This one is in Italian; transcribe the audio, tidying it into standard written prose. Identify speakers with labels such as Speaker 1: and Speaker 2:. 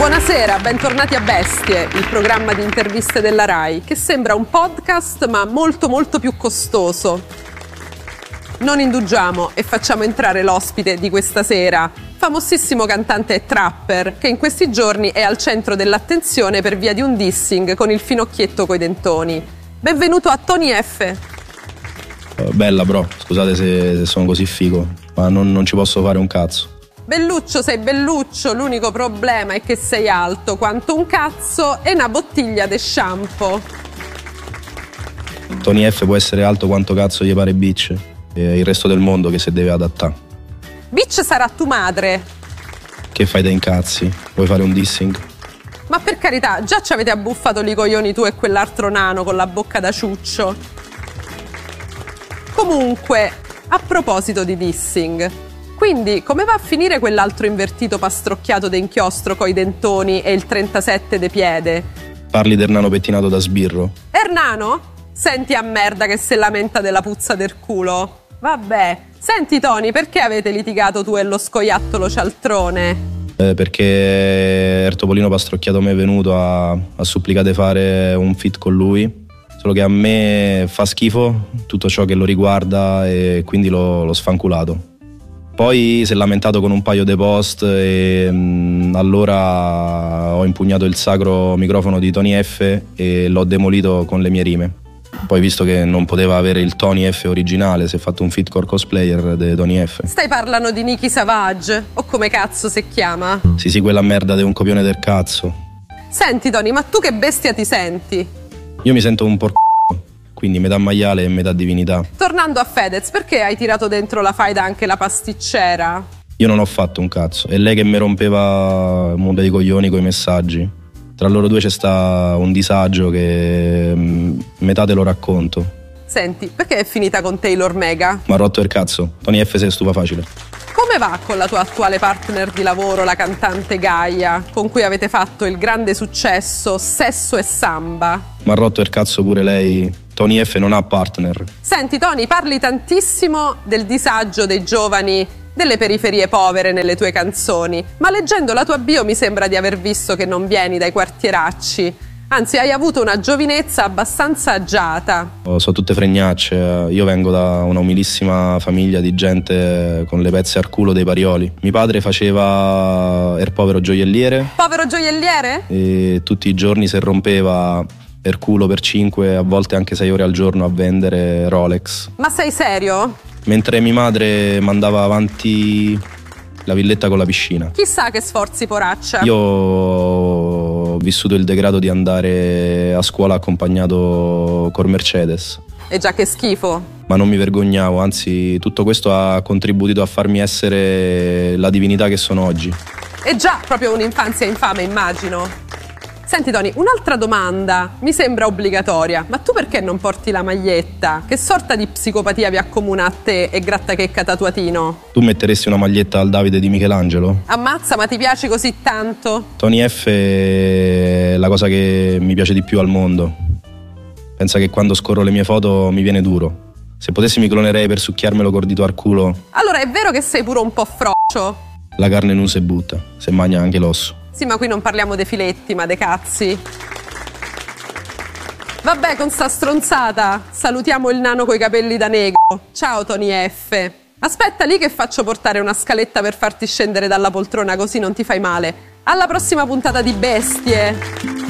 Speaker 1: Buonasera, bentornati a Bestie, il programma di interviste della Rai, che sembra un podcast ma molto più costoso. Non indugiamo e facciamo entrare l'ospite di questa sera, famosissimo cantante e trapper, che in questi giorni è al centro dell'attenzione per via di un dissing con il finocchietto coi dentoni. Benvenuto a Tony F.
Speaker 2: Bella bro, scusate se sono così figo, ma non ci posso fare un cazzo.
Speaker 1: Belluccio, sei belluccio, l'unico problema è che sei alto quanto un cazzo e una bottiglia de shampoo.
Speaker 2: Tony F può essere alto quanto cazzo gli pare bitch, è il resto del mondo che si deve adattare.
Speaker 1: Bitch sarà tu madre.
Speaker 2: Che fai da incazzi? Vuoi fare un dissing?
Speaker 1: Ma per carità, già ci avete abbuffato i coglioni tu e quell'altro nano con la bocca da ciuccio. Comunque, a proposito di dissing, quindi come va a finire quell'altro invertito pastrocchiato d'inchiostro coi dentoni e il 37 de piede?
Speaker 2: Parli del nano pettinato da sbirro?
Speaker 1: Ernano? Senti a merda che se lamenta della puzza del culo. Vabbè, senti Tony, perché avete litigato tu e lo scoiattolo cialtrone?
Speaker 2: Perché Ertopolino Pastrocchiato mi è venuto a supplicare di fare un feat con lui, solo che a me fa schifo tutto ciò che lo riguarda e quindi l'ho sfanculato. Poi si è lamentato con un paio di post e allora ho impugnato il sacro microfono di Tony F e l'ho demolito con le mie rime. Poi, visto che non poteva avere il Tony F originale, si è fatto un feat core cosplayer di Tony F.
Speaker 1: Stai parlando di Nicki Savage? O come cazzo si chiama?
Speaker 2: Sì, quella merda di un copione del cazzo.
Speaker 1: Senti Tony, ma tu che bestia ti senti?
Speaker 2: Io mi sento un porco, quindi metà maiale e metà divinità.
Speaker 1: Tornando a Fedez, perché hai tirato dentro la faida anche la pasticcera?
Speaker 2: Io non ho fatto un cazzo, è lei che mi rompeva un mondo di coglioni coi messaggi. Tra loro due c'è sta un disagio che metà te lo racconto.
Speaker 1: Senti, perché è finita con Taylor Mega?
Speaker 2: Ma ha rotto il cazzo, Tony F se stufa facile.
Speaker 1: Come va con la tua attuale partner di lavoro, la cantante Gaia, con cui avete fatto il grande successo Sesso e Samba?
Speaker 2: Ma ha rotto il cazzo pure lei, Tony F non ha partner.
Speaker 1: Senti Tony, parli tantissimo del disagio dei giovani delle periferie povere nelle tue canzoni, ma leggendo la tua bio mi sembra di aver visto che non vieni dai quartieracci, anzi hai avuto una giovinezza abbastanza agiata.
Speaker 2: Sono tutte fregnacce, io vengo da una umilissima famiglia di gente con le pezze al culo dei Parioli. Mio padre faceva il povero gioielliere.
Speaker 1: Povero gioielliere?
Speaker 2: E tutti i giorni si rompeva per culo per 5, a volte anche 6 ore al giorno a vendere Rolex.
Speaker 1: Ma sei serio?
Speaker 2: Mentre mia madre mandava avanti la villetta con la piscina.
Speaker 1: Chissà che sforzi poraccia.
Speaker 2: Io ho vissuto il degrado di andare a scuola accompagnato col Mercedes.
Speaker 1: E già che schifo.
Speaker 2: Ma non mi vergognavo, anzi tutto questo ha contribuito a farmi essere la divinità che sono oggi.
Speaker 1: E già proprio un'infanzia infame, immagino. Senti Tony, un'altra domanda mi sembra obbligatoria, ma tu perché non porti la maglietta? Che sorta di psicopatia vi accomuna a te e grattachecca tatuatino?
Speaker 2: Tu metteresti una maglietta al Davide di Michelangelo?
Speaker 1: Ammazza, ma ti piace così tanto?
Speaker 2: Tony F è la cosa che mi piace di più al mondo. Pensa che quando scorro le mie foto mi viene duro. Se potessi mi clonerei per succhiarmelo col dito al culo.
Speaker 1: Allora è vero che sei pure un po' froccio?
Speaker 2: La carne non si butta, se mangia anche l'osso.
Speaker 1: Sì, ma qui non parliamo dei filetti, ma dei cazzi. Vabbè, con sta stronzata salutiamo il nano coi capelli da negro. Ciao Tony F. Aspetta lì che faccio portare una scaletta per farti scendere dalla poltrona, così non ti fai male. Alla prossima puntata di Bestie.